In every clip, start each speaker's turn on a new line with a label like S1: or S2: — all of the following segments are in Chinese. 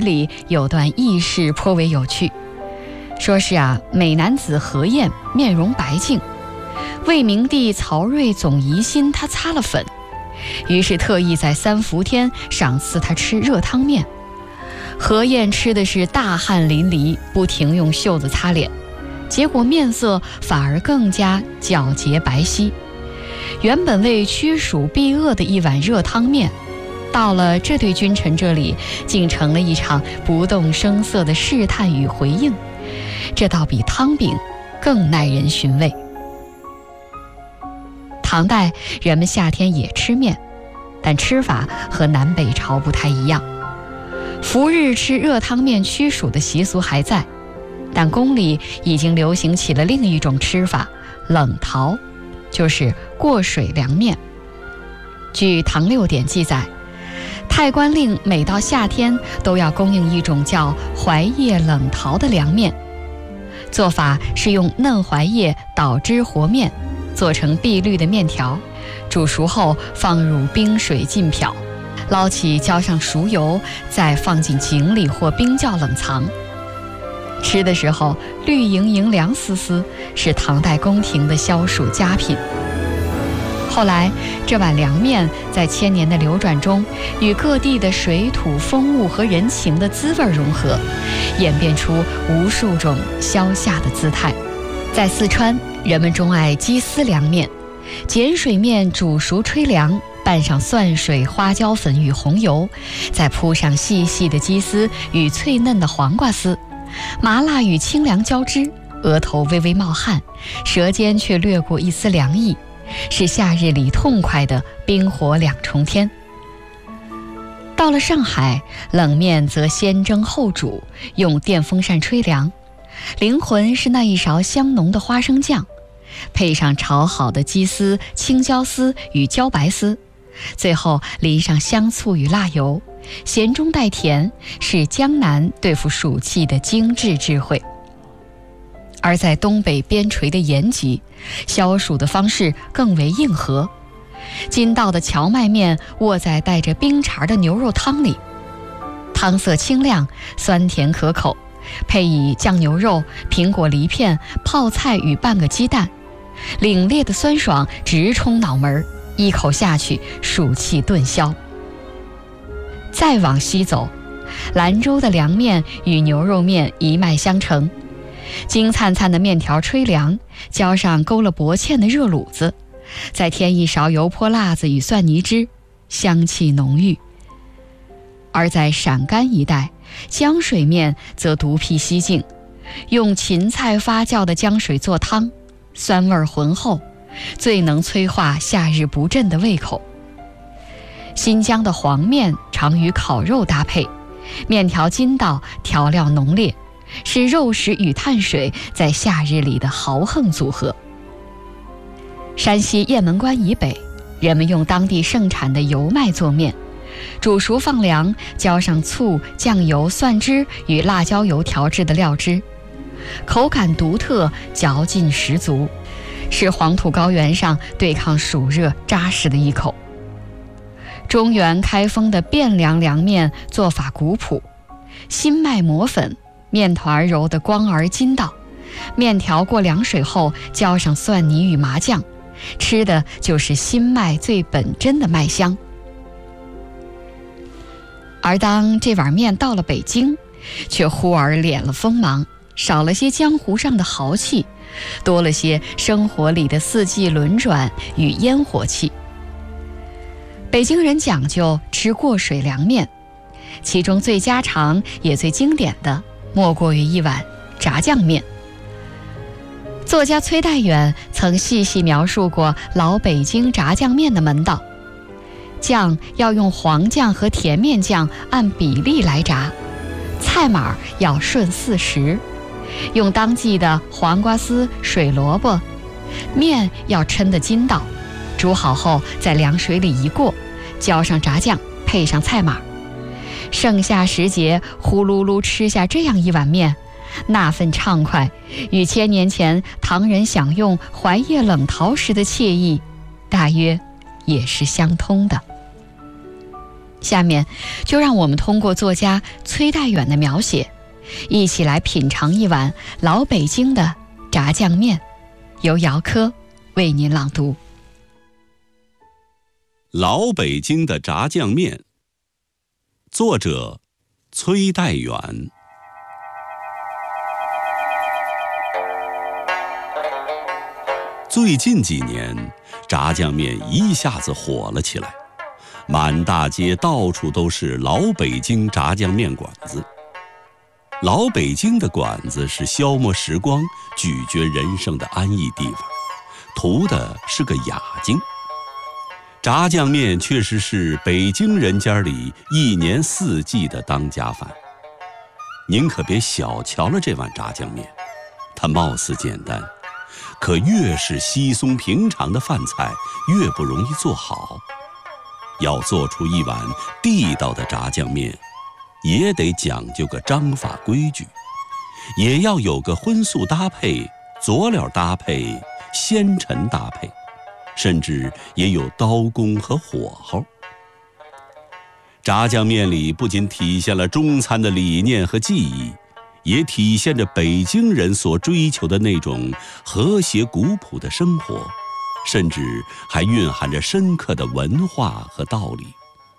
S1: 里有段轶事颇为有趣，说是美男子何晏面容白净，魏明帝曹睿总疑心他擦了粉，于是特意在3伏天赏赐他吃热汤面。何晏吃的是大汗淋漓，不停用袖子擦脸，结果面色反而更加皎洁白皙。原本为驱暑避恶的一碗热汤面，到了这对君臣这里，竟成了一场不动声色的试探与回应，这倒比汤饼更耐人寻味。唐代人们夏天也吃面，但吃法和南北朝不太一样。伏日吃热汤面驱暑的习俗还在，但宫里已经流行起了另一种吃法，冷淘，就是过水凉面。据唐六典记载，太官令每到夏天都要供应一种叫槐叶冷淘的凉面，做法是用嫩槐叶捣汁和面，做成碧绿的面条，煮熟后放入冰水浸漂，捞起浇上熟油，再放进井里或冰窖冷藏。吃的时候绿莹莹凉丝丝，是唐代宫廷的消暑佳品。后来这碗凉面在千年的流转中，与各地的水土风物和人情的滋味融合，演变出无数种消夏的姿态。在四川，人们钟爱鸡丝凉面，碱水面煮熟吹凉，拌上蒜水、花椒粉与红油，再铺上细细的鸡丝与脆嫩的黄瓜丝，麻辣与清凉交织，额头微微冒汗，舌尖却掠过一丝凉意，是夏日里痛快的冰火两重天。到了上海，冷面则先蒸后煮，用电风扇吹凉，灵魂是那一勺香浓的花生酱，配上炒好的鸡丝、青椒丝与茭白丝，最后淋上香醋与辣油，咸中带甜，是江南对付暑气的精致智慧。而在东北边陲的延吉，消暑的方式更为硬核，筋道的荞麦面卧在带着冰碴的牛肉汤里，汤色清亮，酸甜可口，配以酱牛肉、苹果梨片、泡菜与半个鸡蛋，凛冽的酸爽直冲脑门，一口下去，暑气顿消。再往西走，兰州的凉面与牛肉面一脉相承，金灿灿的面条吹凉，浇上勾了薄芡的热卤子，再添一勺油泼辣子与蒜泥汁，香气浓郁。而在陕甘一带，浆水面则独辟蹊径，用芹菜发酵的浆水做汤，酸味浑厚，最能催化夏日不振的胃口。新疆的黄面常与烤肉搭配，面条筋道，调料浓烈，是肉食与碳水在夏日里的豪横组合。山西雁门关以北，人们用当地盛产的油麦做面，煮熟放凉，浇上醋、酱油、蒜汁与辣椒油调制的料汁，口感独特，嚼劲十足，是黄土高原上对抗暑热扎实的一口。中原开封的汴梁凉面做法古朴，新麦磨粉，面团揉得光而筋道，面条过凉水后浇上蒜泥与麻酱，吃的就是新麦最本真的麦香。而当这碗面到了北京，却忽而敛了锋芒，少了些江湖上的豪气，多了些生活里的四季轮转与烟火气。北京人讲究吃过水凉面，其中最家常也最经典的莫过于一碗炸酱面。作家崔代远曾细细描述过老北京炸酱面的门道：酱要用黄酱和甜面酱按比例来炸，菜码要顺40，用当季的黄瓜丝、水萝卜，面要抻得筋道，煮好后在凉水里一过，浇上炸酱，配上菜码。盛夏时节，呼噜噜吃下这样一碗面，那份畅快与千年前唐人享用槐叶冷淘时的惬意，大约也是相通的。 下面就让我们通过作家崔代远的描写，一起来品尝一碗老北京的炸酱面，由姚科为您朗读。
S2: 老北京的炸酱面，作者崔代远。最近几年，炸酱面一下子火了起来，满大街到处都是老北京炸酱面馆子。老北京的馆子是消磨时光、咀嚼人生的安逸地方，图的是个雅静。炸酱面确实是北京人家里一年四季的当家饭。您可别小瞧了这碗炸酱面，它貌似简单，可越是稀松平常的饭菜，越不容易做好。要做出一碗地道的炸酱面，也得讲究个章法规矩，也要有个荤素搭配、佐料搭配、鲜陈搭配，甚至也有刀工和火候。炸酱面里不仅体现了中餐的理念和技艺，也体现着北京人所追求的那种和谐古朴的生活，甚至还蕴含着深刻的文化和道理。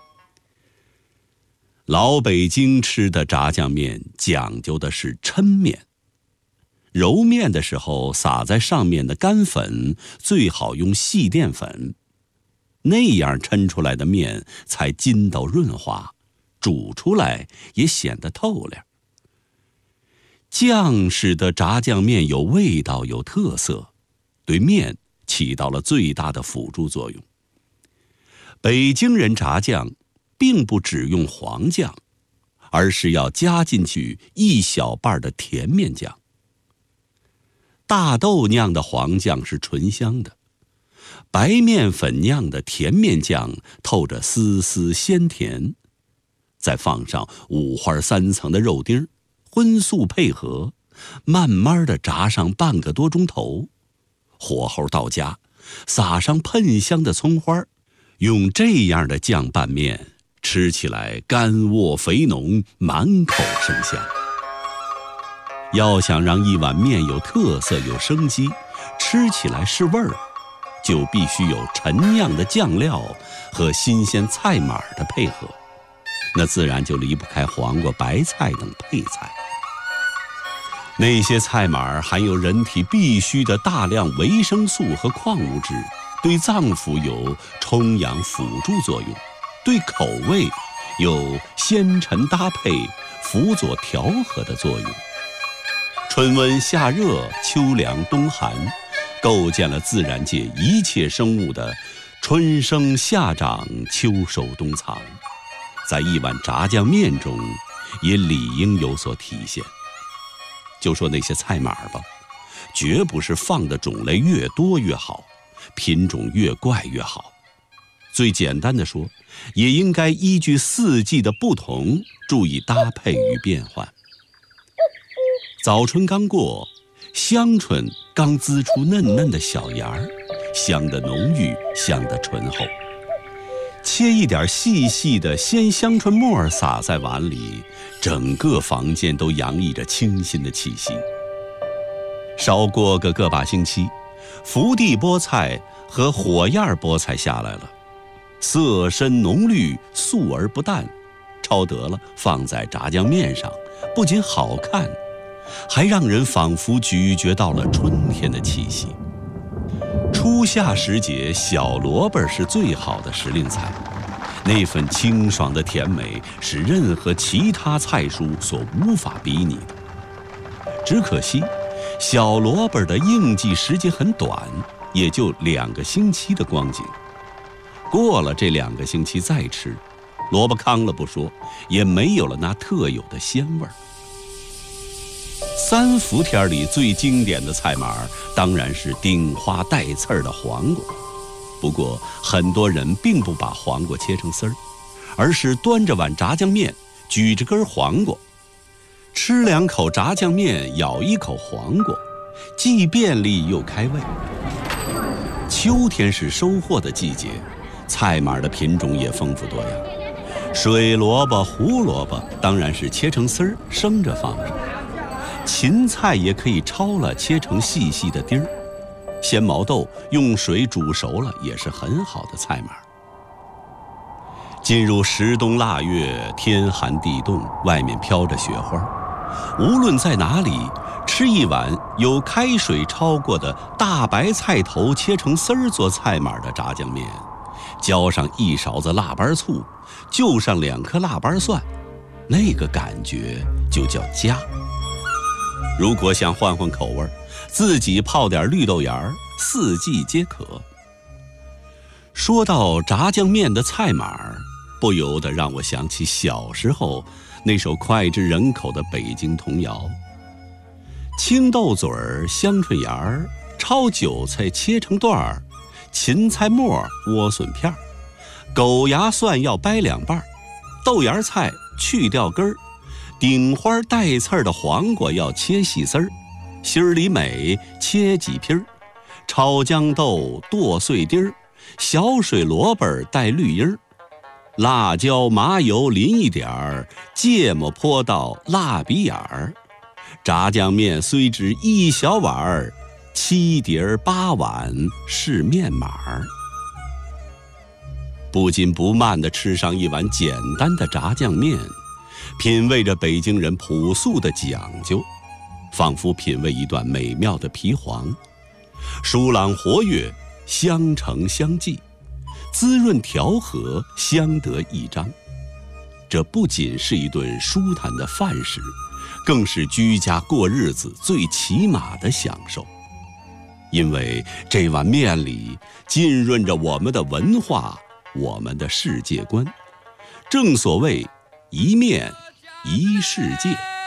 S2: 老北京吃的炸酱面讲究的是抻面，揉面的时候撒在上面的干粉最好用细淀粉，那样抻出来的面才筋道润滑，煮出来也显得透亮。酱使得炸酱面有味道有特色，对面起到了最大的辅助作用。北京人炸酱并不只用黄酱，而是要加进去一小半的甜面酱。大豆酿的黄酱是醇香的，白面粉酿的甜面酱透着丝丝鲜甜，再放上五花三层的肉丁，荤素配合，慢慢地炸上半个多钟头，火候到家，撒上喷香的葱花，用这样的酱拌面，吃起来干沃肥浓，满口生香。要想让一碗面有特色有生机，吃起来是味儿，就必须有陈酿的酱料和新鲜菜码的配合，那自然就离不开黄瓜、白菜等配菜。那些菜码含有人体必需的大量维生素和矿物质，对脏腑有充养辅助作用，对口味有鲜陈搭配、辅佐调和的作用。春温夏热、秋凉冬寒，构建了自然界一切生物的春生夏长、秋收冬藏，在一碗炸酱面中也理应有所体现。就说那些菜码吧，绝不是放的种类越多越好，品种越怪越好。最简单的说，也应该依据四季的不同，注意搭配与变换。早春刚过，香椿刚滋出嫩嫩的小芽儿，香得浓郁，香得醇厚。切一点细细的鲜香椿末撒在碗里，整个房间都洋溢着清新的气息。少过个把星期，福地菠菜和火焰菠菜下来了，色深浓绿，素而不淡，抄得了放在炸酱面上，不仅好看，还让人仿佛咀嚼到了春天的气息。初夏时节，小萝卜是最好的时令菜，那份清爽的甜美是任何其他菜蔬所无法比拟的。只可惜，小萝卜的应季时节很短，也就2个星期的光景。过了这2个星期再吃，萝卜糠了不说，也没有了那特有的鲜味儿。3伏天里最经典的菜码当然是顶花带刺儿的黄瓜，不过很多人并不把黄瓜切成丝儿，而是端着碗炸酱面，举着根黄瓜，吃2口炸酱面，咬1口黄瓜，既便利又开胃。秋天是收获的季节，菜码的品种也丰富多样， 水萝卜、胡萝卜当然是切成丝儿生着放着，芹菜也可以焯了切成细细的丁儿，鲜毛豆用水煮熟了也是很好的菜码。进入十冬腊月，天寒地冻，外面飘着雪花，无论在哪里，吃一碗有开水焯过的大白菜头切成丝儿做菜码的炸酱面，浇上一勺子腊八醋，就上2颗腊八蒜，那个感觉就叫家。如果想换换口味，自己泡点绿豆芽，四季皆可。说到炸酱面的菜码，不由得让我想起小时候那首脍炙人口的北京童谣：青豆嘴儿香椿芽儿，焯韭菜切成段儿，芹菜末莴笋片儿，狗牙蒜要掰2瓣，豆芽菜去掉根儿，顶花带刺儿的黄瓜要切细丝儿，心儿里美切几片儿，炒豇豆剁碎丁儿，小水萝卜带绿缨儿，辣椒麻油淋一点儿，芥末泼到蜡笔眼儿，炸酱面虽只1小碗儿，7碟8碗是面码儿。不紧不慢地吃上一碗简单的炸酱面，品味着北京人朴素的讲究，仿佛品味一段美妙的皮黄，舒朗活跃，相承相济，滋润调和，相得益彰。这不仅是一顿舒坦的饭食，更是居家过日子最起码的享受。因为这碗面里浸润着我们的文化，我们的世界观。正所谓一面一世界。